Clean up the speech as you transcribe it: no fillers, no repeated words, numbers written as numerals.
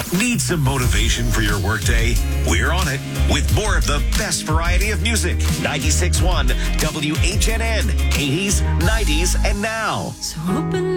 Need some motivation for your workday? We're on it with more of the best variety of music. 96.1 WHNN, 80s, 90s, and now. So open